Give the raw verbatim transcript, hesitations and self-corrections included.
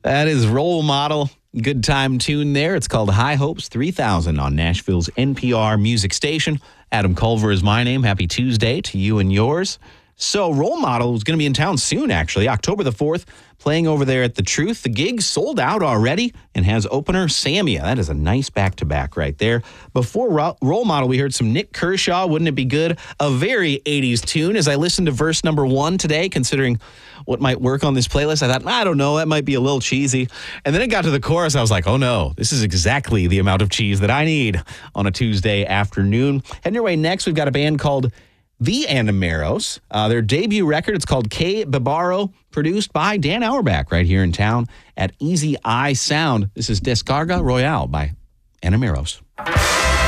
That is Role Model. Good time tune there. It's called High Hopes three thousand on Nashville's N P R music station. Adam Culver is my name. Happy Tuesday to you and yours. So Role Model is going to be in town soon, actually, October the fourth, playing over there at The Truth. The gig sold out already and has opener Samia. That is a nice back-to-back right there. Before Ro- Role Model, we heard some Nick Kershaw, Wouldn't It Be Good? A very eighties tune. As I listened to verse number one today, considering what might work on this playlist, I thought, I don't know, that might be a little cheesy. And then it got to the chorus, I was like, oh no, this is exactly the amount of cheese that I need on a Tuesday afternoon. Heading your way next, we've got a band called The Animeros. Uh, their debut record, it's called K Barbaro, produced by Dan Auerbach right here in town at Easy Eye Sound. This is Descarga Royale by Animeros.